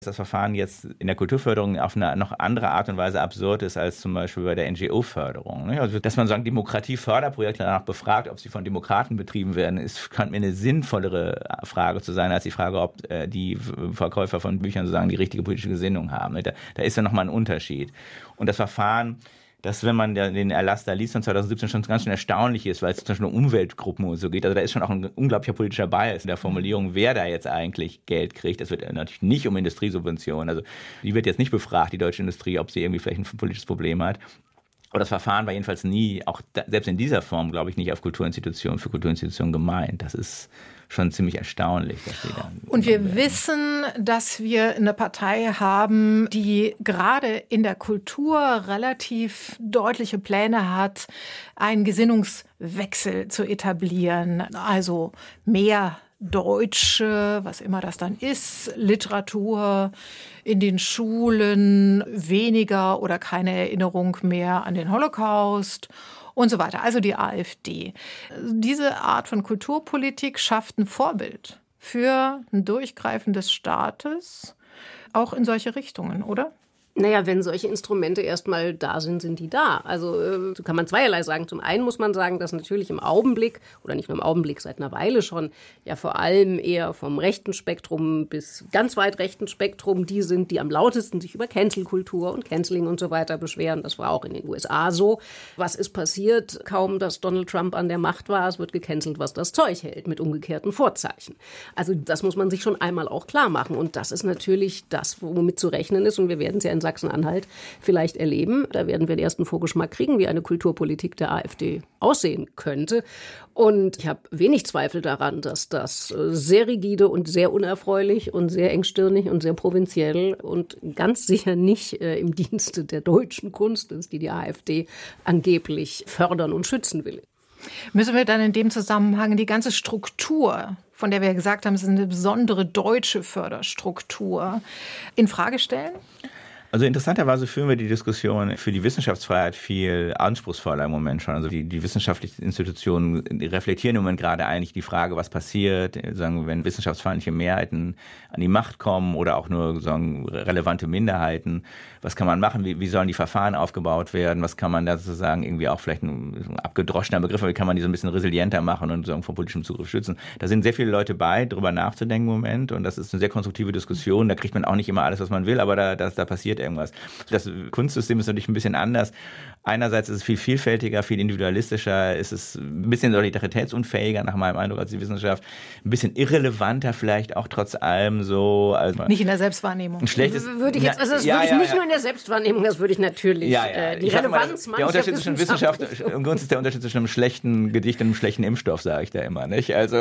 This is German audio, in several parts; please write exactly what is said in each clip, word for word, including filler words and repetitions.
das Verfahren jetzt in der Kulturförderung auf eine noch andere Art und Weise absurd ist als zum Beispiel bei der N G O-Förderung. Also, dass man sagen, Demokratieförderprojekte danach befragt, ob sie von Demokraten betrieben werden, ist, kann mir eine sinnvollere Frage zu sein, als die Frage, ob äh, die Verkäufer von Büchern sozusagen die richtige politische Gesinnung haben. Da, da ist ja nochmal ein Unterschied. Und das Verfahren, dass, wenn man den Erlass da liest von zweitausendsiebzehn, schon ganz schön erstaunlich ist, weil es zum Beispiel um Umweltgruppen und so geht. Also da ist schon auch ein unglaublicher politischer Bias in der Formulierung, wer da jetzt eigentlich Geld kriegt. Das wird natürlich nicht um Industriesubventionen. Also die wird jetzt nicht befragt, die deutsche Industrie, ob sie irgendwie vielleicht ein politisches Problem hat. Aber das Verfahren war jedenfalls nie, auch da, selbst in dieser Form, glaube ich, nicht auf Kulturinstitutionen, für Kulturinstitutionen gemeint. Das ist schon ziemlich erstaunlich, dass die dann. Und wir wissen, dass wir eine Partei haben, die gerade in der Kultur relativ deutliche Pläne hat, einen Gesinnungswechsel zu etablieren. Also mehr Deutsche, was immer das dann ist, Literatur in den Schulen, weniger oder keine Erinnerung mehr an den Holocaust und so weiter. Also die AfD. Diese Art von Kulturpolitik schafft ein Vorbild für ein Durchgreifen des Staates, auch in solche Richtungen, oder? Naja, wenn solche Instrumente erstmal da sind, sind die da. Also äh, kann man zweierlei sagen. Zum einen muss man sagen, dass natürlich im Augenblick, oder nicht nur im Augenblick, seit einer Weile schon, ja vor allem eher vom rechten Spektrum bis ganz weit rechten Spektrum die sind, die am lautesten sich über Cancel-Kultur und Canceling und so weiter beschweren. Das war auch in den U S A so. Was ist passiert? Kaum, dass Donald Trump an der Macht war, es wird gecancelt, was das Zeug hält, mit umgekehrten Vorzeichen. Also das muss man sich schon einmal auch klar machen. Und das ist natürlich das, womit zu rechnen ist. Und wir werden es ja in Sachsen-Anhalt vielleicht erleben. Da werden wir den ersten Vorgeschmack kriegen, wie eine Kulturpolitik der AfD aussehen könnte. Und ich habe wenig Zweifel daran, dass das sehr rigide und sehr unerfreulich und sehr engstirnig und sehr provinziell und ganz sicher nicht äh, im Dienste der deutschen Kunst ist, die die AfD angeblich fördern und schützen will. Müssen wir dann in dem Zusammenhang die ganze Struktur, von der wir gesagt haben, es ist eine besondere deutsche Förderstruktur, in Frage stellen? Also interessanterweise führen wir die Diskussion für die Wissenschaftsfreiheit viel anspruchsvoller im Moment schon. Also die, die wissenschaftlichen Institutionen reflektieren im Moment gerade eigentlich die Frage, was passiert, sagen, wenn wissenschaftsfeindliche Mehrheiten an die Macht kommen oder auch nur sagen, relevante Minderheiten. Was kann man machen? Wie, wie sollen die Verfahren aufgebaut werden? Was kann man da sozusagen irgendwie auch vielleicht ein abgedroschener Begriff, wie kann man die so ein bisschen resilienter machen und sagen, vor politischem Zugriff schützen? Da sind sehr viele Leute bei, darüber nachzudenken im Moment. Und das ist eine sehr konstruktive Diskussion. Da kriegt man auch nicht immer alles, was man will, aber da, da, da passiert irgendwas. Das Kunstsystem ist natürlich ein bisschen anders. Einerseits ist es viel vielfältiger, viel individualistischer, ist es ein bisschen solidaritätsunfähiger nach meinem Eindruck als die Wissenschaft, ein bisschen irrelevanter vielleicht auch trotz allem so. Also nicht in der Selbstwahrnehmung. Ein schlechtes, würde ich jetzt, also das ja, würde ich ja, nicht ja. nur in der Selbstwahrnehmung, das würde ich natürlich. Ja, ja. Äh, die ich Relevanz mal, der Unterschied zwischen Wissenschaft und Kunst ist der Unterschied zwischen einem schlechten Gedicht und einem schlechten Impfstoff, sage ich da immer, nicht? Also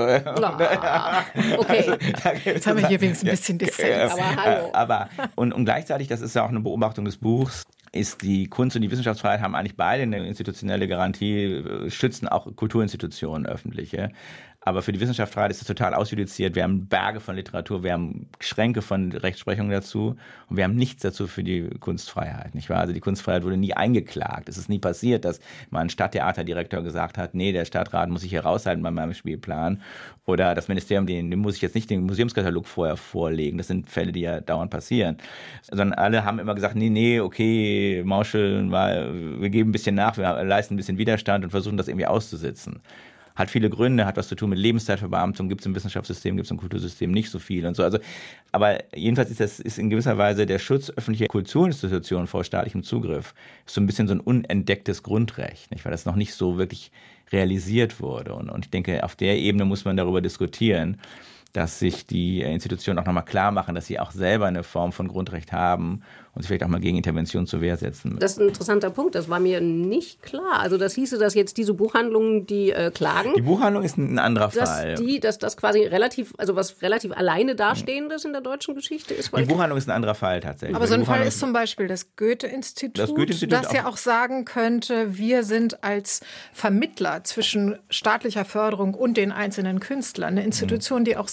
ja, okay. Also, da jetzt haben wir hier wenigstens ein bisschen Dissens. Aber hallo. Aber und, und gleichzeitig, das ist ja auch eine Beobachtung des Buchs, ist die Kunst und die Wissenschaftsfreiheit haben eigentlich beide eine institutionelle Garantie, schützen auch Kulturinstitutionen öffentliche. Aber für die Wissenschaftsfreiheit ist es total ausjudiziert. Wir haben Berge von Literatur, wir haben Schränke von Rechtsprechung dazu und wir haben nichts dazu für die Kunstfreiheit, nicht wahr? Also die Kunstfreiheit wurde nie eingeklagt. Es ist nie passiert, dass mal ein Stadttheaterdirektor gesagt hat, nee, der Stadtrat muss sich hier raushalten bei meinem Spielplan. Oder das Ministerium, dem, dem muss ich jetzt nicht den Museumskatalog vorher vorlegen. Das sind Fälle, die ja dauernd passieren. Sondern alle haben immer gesagt, nee, nee, okay, Mauscheln, wir geben ein bisschen nach, wir leisten ein bisschen Widerstand und versuchen das irgendwie auszusitzen. Hat viele Gründe, hat was zu tun mit Lebenszeitverbeamtung, gibt es im Wissenschaftssystem, gibt es im Kultursystem nicht so viel und so. Also, aber jedenfalls ist das ist in gewisser Weise der Schutz öffentlicher Kulturinstitutionen vor staatlichem Zugriff ist so ein bisschen so ein unentdecktes Grundrecht, nicht? Weil das noch nicht so wirklich realisiert wurde. Und, und ich denke, auf der Ebene muss man darüber diskutieren, dass sich die Institutionen auch nochmal klar machen, dass sie auch selber eine Form von Grundrecht haben und sich vielleicht auch mal gegen Intervention zur Wehr setzen müssen. Das ist ein interessanter Punkt, das war mir nicht klar. Also das hieße, dass jetzt diese Buchhandlungen, die äh, klagen... Die Buchhandlung ist ein anderer dass Fall. Die, dass das quasi relativ, also was relativ alleine dastehendes in der deutschen Geschichte ist. Die Buchhandlung ist ein anderer Fall tatsächlich. Aber so ein Fall ist zum Beispiel das Goethe-Institut, das, Goethe-Institut das ja auch sagen könnte, wir sind als Vermittler zwischen staatlicher Förderung und den einzelnen Künstlern eine Institution, die auch sagt,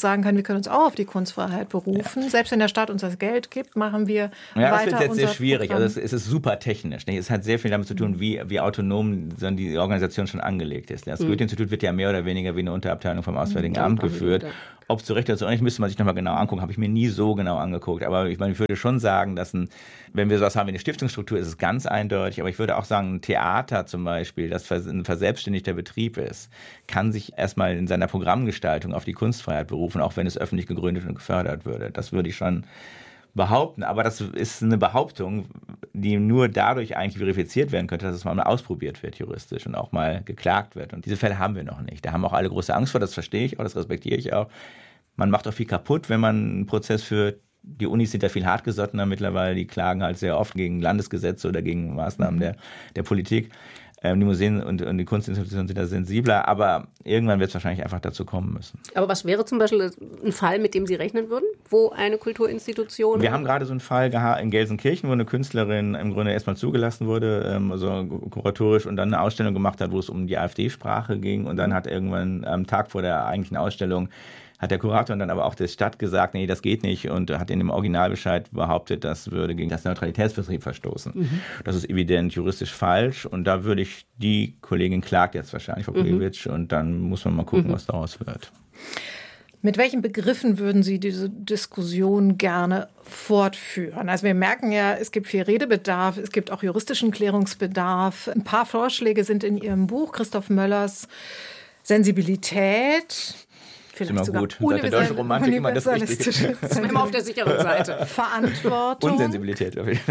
sagen können, wir können uns auch auf die Kunstfreiheit berufen. Ja. Selbst wenn der Staat uns das Geld gibt, machen wir ja, weiter. Das wird jetzt sehr schwierig. Also es, es ist super technisch. Nicht? Es hat sehr viel damit zu tun, wie, wie autonom die Organisation schon angelegt ist. Das mhm. Goethe-Institut wird ja mehr oder weniger wie eine Unterabteilung vom Auswärtigen mhm. Amt geführt. Ob es zu Recht oder zu Unrecht, müsste man sich nochmal genau angucken. Habe ich mir nie so genau angeguckt. Aber ich meine, ich würde schon sagen, dass ein, wenn wir sowas haben wie eine Stiftungsstruktur, ist es ganz eindeutig. Aber ich würde auch sagen, ein Theater zum Beispiel, das ein verselbstständigter Betrieb ist, kann sich erstmal in seiner Programmgestaltung auf die Kunstfreiheit berufen, auch wenn es öffentlich gegründet und gefördert würde. Das würde ich schon behaupten. Aber das ist eine Behauptung, die nur dadurch eigentlich verifiziert werden könnte, dass es mal ausprobiert wird juristisch und auch mal geklagt wird. Und diese Fälle haben wir noch nicht. Da haben auch alle große Angst vor, das verstehe ich auch, das respektiere ich auch. Man macht auch viel kaputt, wenn man einen Prozess führt. Die Unis sind da viel hartgesottener mittlerweile, die klagen halt sehr oft gegen Landesgesetze oder gegen Maßnahmen der, der Politik. Ähm, die Museen und, und die Kunstinstitutionen sind da sensibler, aber irgendwann wird es wahrscheinlich einfach dazu kommen müssen. Aber was wäre zum Beispiel ein Fall, mit dem Sie rechnen würden, wo eine Kulturinstitution... Wir haben gerade so einen Fall gehabt in Gelsenkirchen, wo eine Künstlerin im Grunde erstmal zugelassen wurde, ähm, also kuratorisch, und dann eine Ausstellung gemacht hat, wo es um die AfD-Sprache ging, und dann hat irgendwann am Tag vor der eigentlichen Ausstellung hat der Kurator dann aber auch der Stadt gesagt, nee, das geht nicht, und hat in dem Originalbescheid behauptet, das würde gegen das Neutralitätsprinzip verstoßen. Mhm. Das ist evident juristisch falsch, und da würde ich, die Kollegin klagt jetzt wahrscheinlich, Frau Kulewitsch, mhm. und dann muss man mal gucken, mhm. was daraus wird. Mit welchen Begriffen würden Sie diese Diskussion gerne fortführen? Also wir merken ja, es gibt viel Redebedarf, es gibt auch juristischen Klärungsbedarf. Ein paar Vorschläge sind in Ihrem Buch, Christoph Möllers Sensibilität. Vielleicht ist immer gut. Seit der deutschen Romantik immer das Richtige. Das ist immer auf der sicheren Seite. Verantwortung. Und Sensibilität.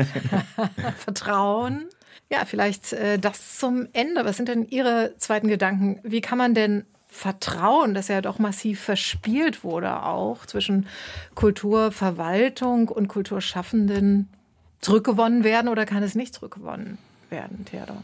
Vertrauen. Ja, vielleicht äh, das zum Ende. Was sind denn Ihre zweiten Gedanken? Wie kann man denn Vertrauen, das ja doch massiv verspielt wurde, auch zwischen Kulturverwaltung und Kulturschaffenden, zurückgewonnen werden, oder kann es nicht zurückgewonnen werden, Theodor?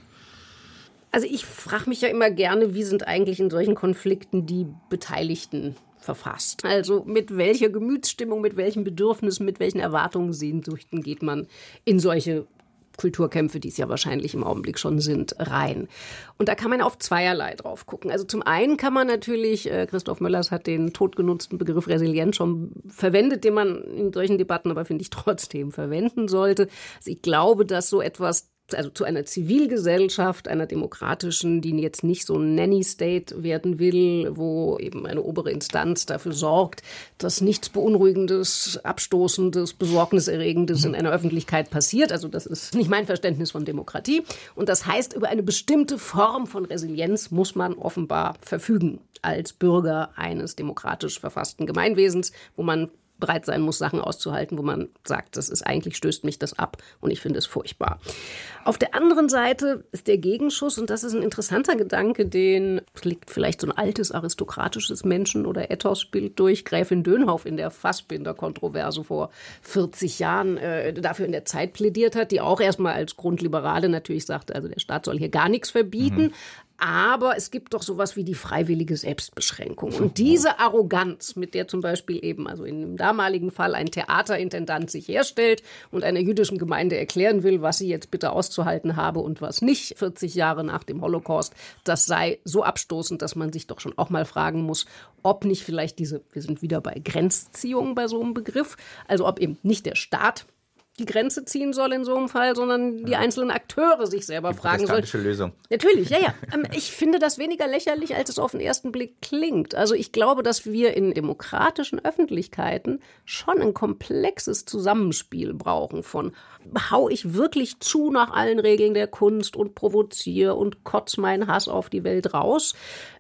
Also ich frage mich ja immer gerne, wie sind eigentlich in solchen Konflikten die Beteiligten verfasst? Also mit welcher Gemütsstimmung, mit welchen Bedürfnissen, mit welchen Erwartungen, Sehnsüchten geht man in solche Kulturkämpfe, die es ja wahrscheinlich im Augenblick schon sind, rein. Und da kann man auf zweierlei drauf gucken. Also zum einen kann man natürlich, äh, Christoph Möllers hat den totgenutzten Begriff Resilienz schon verwendet, den man in solchen Debatten aber, finde ich, trotzdem verwenden sollte. Also ich glaube, dass so etwas, also zu einer Zivilgesellschaft, einer demokratischen, die jetzt nicht so ein Nanny-State werden will, wo eben eine obere Instanz dafür sorgt, dass nichts Beunruhigendes, Abstoßendes, Besorgniserregendes in einer Öffentlichkeit passiert. Also das ist nicht mein Verständnis von Demokratie. Und das heißt, über eine bestimmte Form von Resilienz muss man offenbar verfügen als Bürger eines demokratisch verfassten Gemeinwesens, wo man bereit sein muss, Sachen auszuhalten, wo man sagt, das ist eigentlich, stößt mich das ab und ich finde es furchtbar. Auf der anderen Seite ist der Gegenschuss, und das ist ein interessanter Gedanke, den liegt vielleicht so ein altes aristokratisches Menschen- oder Ethosbild durch. Gräfin Dönhoff in der Fassbinder-Kontroverse vor vierzig Jahren äh, dafür in der Zeit plädiert hat, die auch erstmal als Grundliberale natürlich sagte, also der Staat soll hier gar nichts verbieten. Mhm. Aber es gibt doch sowas wie die freiwillige Selbstbeschränkung. Und diese Arroganz, mit der zum Beispiel eben, also in dem damaligen Fall, ein Theaterintendant sich herstellt und einer jüdischen Gemeinde erklären will, was sie jetzt bitte auszuhalten habe und was nicht, vierzig Jahre nach dem Holocaust, das sei so abstoßend, dass man sich doch schon auch mal fragen muss, ob nicht vielleicht diese, wir sind wieder bei Grenzziehung bei so einem Begriff, also ob eben nicht der Staat die Grenze ziehen soll in so einem Fall, sondern die einzelnen Akteure sich selber die fragen sollen. Lösung. Natürlich, ja, ja. Ich finde das weniger lächerlich, als es auf den ersten Blick klingt. Also ich glaube, dass wir in demokratischen Öffentlichkeiten schon ein komplexes Zusammenspiel brauchen von hau ich wirklich zu nach allen Regeln der Kunst und provoziere und kotz meinen Hass auf die Welt raus.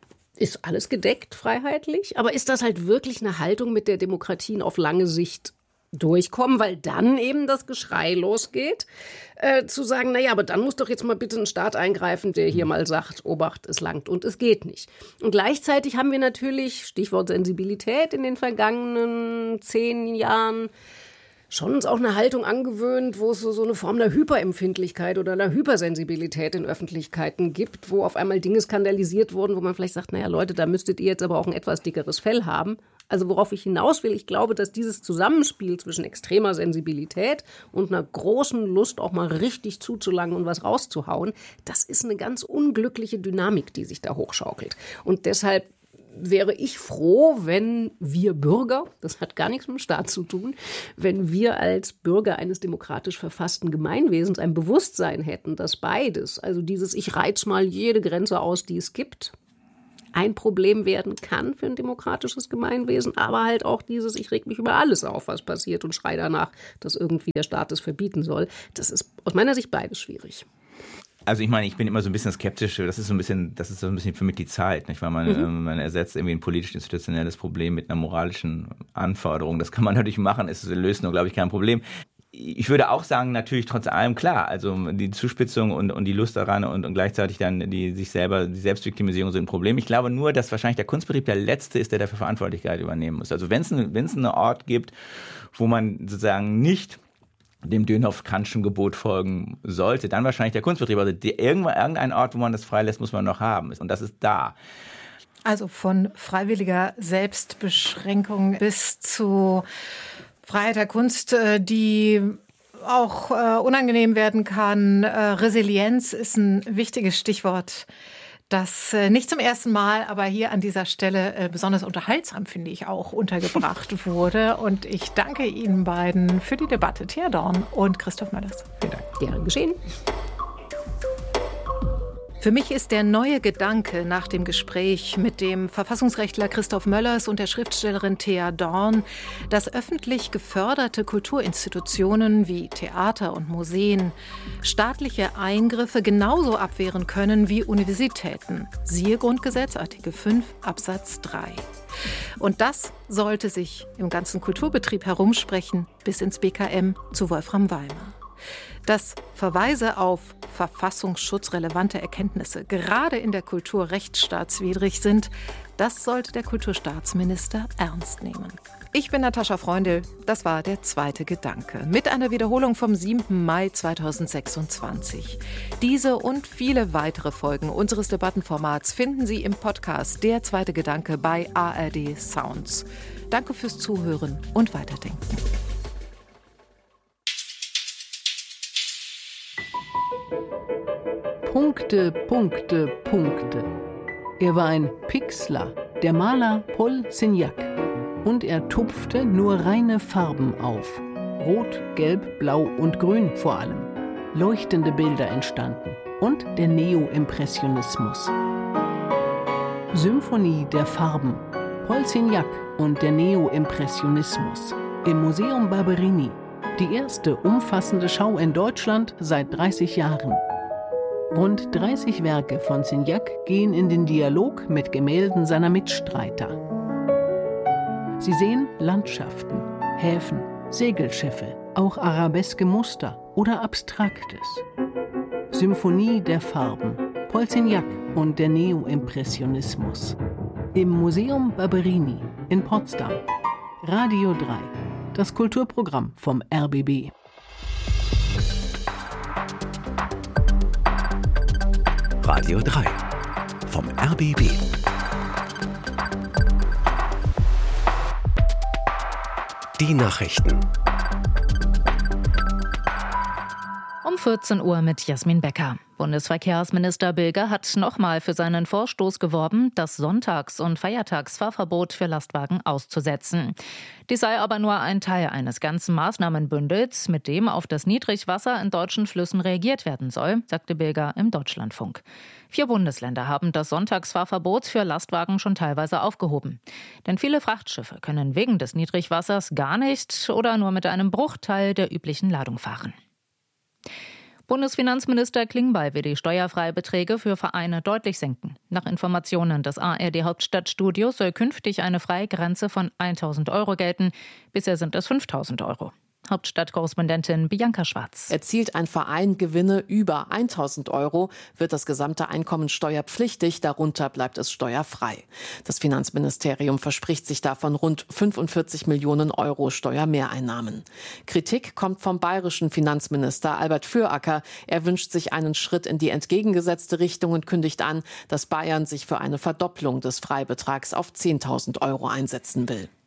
Ist alles gedeckt, freiheitlich? Aber ist das halt wirklich eine Haltung, mit der Demokratien auf lange Sicht durchkommen, weil dann eben das Geschrei losgeht, äh, zu sagen, naja, aber dann muss doch jetzt mal bitte ein Staat eingreifen, der hier mal sagt, Obacht, es langt und es geht nicht. Und gleichzeitig haben wir natürlich, Stichwort Sensibilität, in den vergangenen zehn Jahren schon uns auch eine Haltung angewöhnt, wo es so, so eine Form der Hyperempfindlichkeit oder einer Hypersensibilität in Öffentlichkeiten gibt, wo auf einmal Dinge skandalisiert wurden, wo man vielleicht sagt, naja Leute, da müsstet ihr jetzt aber auch ein etwas dickeres Fell haben. Also worauf ich hinaus will, ich glaube, dass dieses Zusammenspiel zwischen extremer Sensibilität und einer großen Lust, auch mal richtig zuzulangen und was rauszuhauen, das ist eine ganz unglückliche Dynamik, die sich da hochschaukelt. Und deshalb wäre ich froh, wenn wir Bürger, das hat gar nichts mit dem Staat zu tun, wenn wir als Bürger eines demokratisch verfassten Gemeinwesens ein Bewusstsein hätten, dass beides, also dieses ich reiz mal jede Grenze aus, die es gibt, ein Problem werden kann für ein demokratisches Gemeinwesen, aber halt auch dieses, ich reg mich über alles auf, was passiert und schrei danach, dass irgendwie der Staat es verbieten soll. Das ist aus meiner Sicht beides schwierig. Also ich meine, ich bin immer so ein bisschen skeptisch, das ist so ein bisschen, das ist so ein bisschen für mich die Zeit, nicht? Weil man, mhm. man ersetzt irgendwie ein politisch-institutionelles Problem mit einer moralischen Anforderung. Das kann man natürlich machen, es löst nur, glaube ich, kein Problem. Ich würde auch sagen, natürlich trotz allem klar, also die Zuspitzung und, und die Lust daran und, und gleichzeitig dann die sich selber, die Selbstviktimisierung sind ein Problem. Ich glaube nur, dass wahrscheinlich der Kunstbetrieb der Letzte ist, der dafür Verantwortlichkeit übernehmen muss. Also wenn es ein, wenn es einen Ort gibt, wo man sozusagen nicht dem Dönhoff-Kantschen Gebot folgen sollte, dann wahrscheinlich der Kunstbetrieb. Also die, irgendwann, irgendein Ort, wo man das freilässt, muss man noch haben. Und das ist da. Also von freiwilliger Selbstbeschränkung bis zu Freiheit der Kunst, die auch äh, unangenehm werden kann. Äh, Resilienz ist ein wichtiges Stichwort, das äh, nicht zum ersten Mal, aber hier an dieser Stelle äh, besonders unterhaltsam, finde ich, auch untergebracht wurde. Und ich danke Ihnen beiden für die Debatte, Thea Dorn und Christoph Möllers. Vielen Dank. Gern geschehen. Für mich ist der neue Gedanke nach dem Gespräch mit dem Verfassungsrechtler Christoph Möllers und der Schriftstellerin Thea Dorn, dass öffentlich geförderte Kulturinstitutionen wie Theater und Museen staatliche Eingriffe genauso abwehren können wie Universitäten. Siehe Grundgesetz, Artikel fünf Absatz drei. Und das sollte sich im ganzen Kulturbetrieb herumsprechen bis ins B K M zu Wolfram Weimar. Dass Verweise auf verfassungsschutzrelevante Erkenntnisse gerade in der Kultur rechtsstaatswidrig sind, das sollte der Kulturstaatsminister ernst nehmen. Ich bin Natascha Freundl, das war der zweite Gedanke. Mit einer Wiederholung vom siebten Mai zweitausendsechsundzwanzig. Diese und viele weitere Folgen unseres Debattenformats finden Sie im Podcast Der zweite Gedanke bei A R D Sounds. Danke fürs Zuhören und Weiterdenken. Punkte, Punkte, Punkte. Er war ein Pixler, der Maler Paul Signac. Und er tupfte nur reine Farben auf. Rot, Gelb, Blau und Grün vor allem. Leuchtende Bilder entstanden. Und der Neo-Impressionismus. Symphonie der Farben. Paul Signac und der Neo-Impressionismus. Im Museum Barberini. Die erste umfassende Schau in Deutschland seit dreißig Jahren. Rund dreißig Werke von Signac gehen in den Dialog mit Gemälden seiner Mitstreiter. Sie sehen Landschaften, Häfen, Segelschiffe, auch arabeske Muster oder Abstraktes. Symphonie der Farben, Paul Signac und der Neo-Impressionismus. Im Museum Barberini in Potsdam. Radio drei, das Kulturprogramm vom R B B. Radio drei vom R B B. Die Nachrichten. Um vierzehn Uhr mit Jasmin Becker. Bundesverkehrsminister Bilger hat nochmal für seinen Vorstoß geworben, das Sonntags- und Feiertagsfahrverbot für Lastwagen auszusetzen. Dies sei aber nur ein Teil eines ganzen Maßnahmenbündels, mit dem auf das Niedrigwasser in deutschen Flüssen reagiert werden soll, sagte Bilger im Deutschlandfunk. Vier Bundesländer haben das Sonntagsfahrverbot für Lastwagen schon teilweise aufgehoben. Denn viele Frachtschiffe können wegen des Niedrigwassers gar nicht oder nur mit einem Bruchteil der üblichen Ladung fahren. Bundesfinanzminister Klingbeil will die Steuerfreibeträge für Vereine deutlich senken. Nach Informationen des A R D-Hauptstadtstudios soll künftig eine Freigrenze von tausend Euro gelten. Bisher sind es fünftausend Euro. Hauptstadtkorrespondentin Bianca Schwarz. Erzielt ein Verein Gewinne über tausend Euro, wird das gesamte Einkommen steuerpflichtig, darunter bleibt es steuerfrei. Das Finanzministerium verspricht sich davon rund fünfundvierzig Millionen Euro Steuermehreinnahmen. Kritik kommt vom bayerischen Finanzminister Albert Füracker. Er wünscht sich einen Schritt in die entgegengesetzte Richtung und kündigt an, dass Bayern sich für eine Verdopplung des Freibetrags auf zehntausend Euro einsetzen will.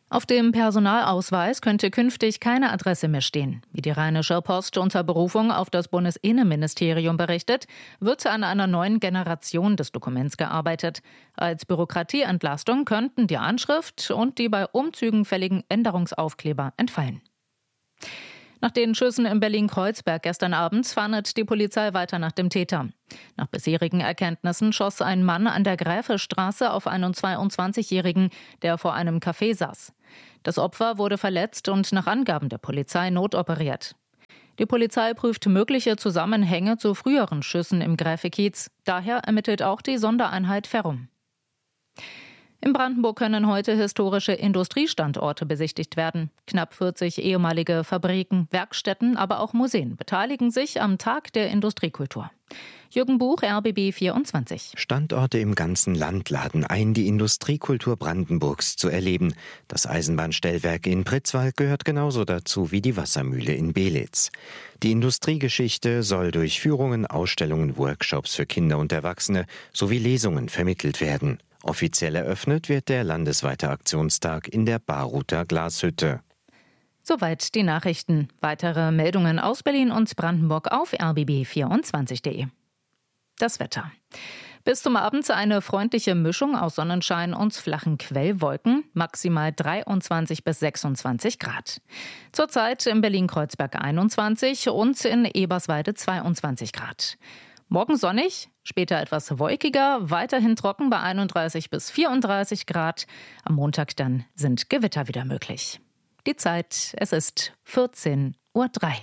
Auf dem Personalausweis könnte künftig keine Adresse mehr stehen. Wie die Rheinische Post unter Berufung auf das Bundesinnenministerium berichtet, wird an einer neuen Generation des Dokuments gearbeitet. Als Bürokratieentlastung könnten die Anschrift und die bei Umzügen fälligen Änderungsaufkleber entfallen. Nach den Schüssen in Berlin-Kreuzberg gestern Abend fahndet die Polizei weiter nach dem Täter. Nach bisherigen Erkenntnissen schoss ein Mann an der Gräfestraße auf einen zweiundzwanzigjährigen, der vor einem Café saß. Das Opfer wurde verletzt und nach Angaben der Polizei notoperiert. Die Polizei prüft mögliche Zusammenhänge zu früheren Schüssen im Gräfekiez. Daher ermittelt auch die Sondereinheit Ferrum. In Brandenburg können heute historische Industriestandorte besichtigt werden. Knapp vierzig ehemalige Fabriken, Werkstätten, aber auch Museen beteiligen sich am Tag der Industriekultur. Jürgen Buch, R B B vierundzwanzig. Standorte im ganzen Land laden ein, die Industriekultur Brandenburgs zu erleben. Das Eisenbahnstellwerk in Pritzwalk gehört genauso dazu wie die Wassermühle in Belitz. Die Industriegeschichte soll durch Führungen, Ausstellungen, Workshops für Kinder und Erwachsene sowie Lesungen vermittelt werden. Offiziell eröffnet wird der landesweite Aktionstag in der Baruther Glashütte. Soweit die Nachrichten. Weitere Meldungen aus Berlin und Brandenburg auf r b b vierundzwanzig punkt d e. Das Wetter. Bis zum Abend eine freundliche Mischung aus Sonnenschein und flachen Quellwolken, maximal dreiundzwanzig bis sechsundzwanzig Grad. Zurzeit in Berlin-Kreuzberg einundzwanzig und in Eberswalde zweiundzwanzig Grad. Morgen sonnig, später etwas wolkiger, weiterhin trocken bei einunddreißig bis vierunddreißig Grad. Am Montag dann sind Gewitter wieder möglich. Die Zeit, es ist vierzehn Uhr drei.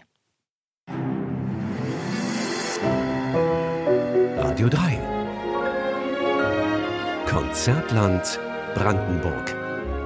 Radio drei. Konzertland Brandenburg.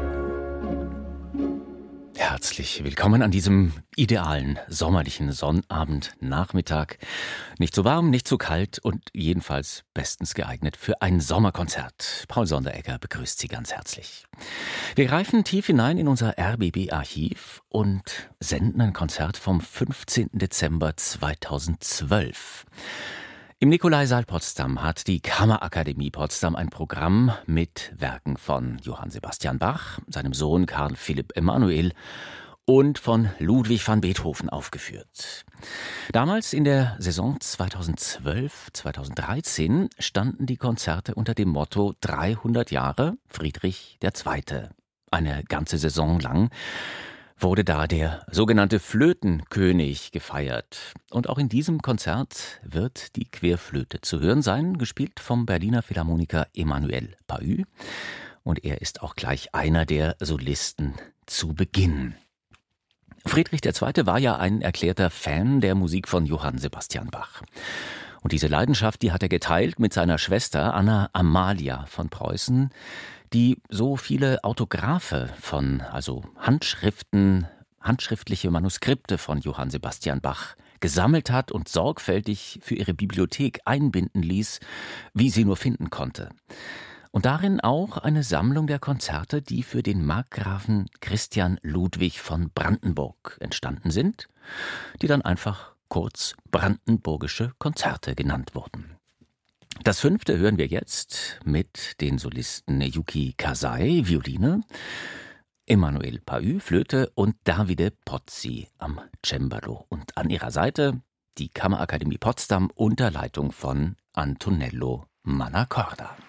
Herzlich willkommen an diesem idealen sommerlichen Sonnabendnachmittag. Nicht zu warm, nicht zu kalt und jedenfalls bestens geeignet für ein Sommerkonzert. Paul Sonderegger begrüßt Sie ganz herzlich. Wir greifen tief hinein in unser R B B-Archiv und senden ein Konzert vom fünfzehnten Dezember zweitausendzwölf. Im Nikolaisaal Potsdam hat die Kammerakademie Potsdam ein Programm mit Werken von Johann Sebastian Bach, seinem Sohn Karl Philipp Emanuel und von Ludwig van Beethoven aufgeführt. Damals in der Saison zweitausendzwölf zweitausenddreizehn standen die Konzerte unter dem Motto dreihundert Jahre Friedrich der Zweite. Eine ganze Saison lang wurde da der sogenannte Flötenkönig gefeiert. Und auch in diesem Konzert wird die Querflöte zu hören sein, gespielt vom Berliner Philharmoniker Emmanuel Pahü. Und er ist auch gleich einer der Solisten zu Beginn. Friedrich der Zweite war ja ein erklärter Fan der Musik von Johann Sebastian Bach. Und diese Leidenschaft, die hat er geteilt mit seiner Schwester Anna Amalia von Preußen, die so viele Autographe von, also Handschriften, handschriftliche Manuskripte von Johann Sebastian Bach gesammelt hat und sorgfältig für ihre Bibliothek einbinden ließ, wie sie nur finden konnte. Und darin auch eine Sammlung der Konzerte, die für den Markgrafen Christian Ludwig von Brandenburg entstanden sind, die dann einfach kurz brandenburgische Konzerte genannt wurden. Das fünfte hören wir jetzt mit den Solisten Yuki Kasai, Violine, Emmanuel Pahü, Flöte und Davide Pozzi am Cembalo. Und an ihrer Seite die Kammerakademie Potsdam unter Leitung von Antonello Mannacorda.